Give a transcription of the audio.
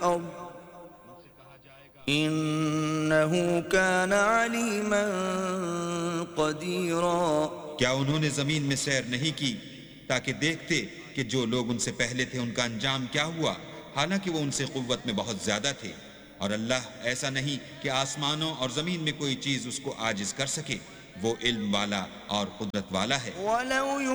الأرض إنه كان عليما قديرا। क्या उन्होंने जमीन में सैर नहीं की ताकि देखते कि जो लोग उनसे पहले थे उनका अंजाम क्या हुआ, हालांकि वो उनसे कुव्वत में बहुत ज्यादा थे। और अल्लाह ऐसा नहीं कि आसमानों और जमीन में कोई चीज उसको आजिज कर सके, वो इल्म वाला और कुदरत वाला है।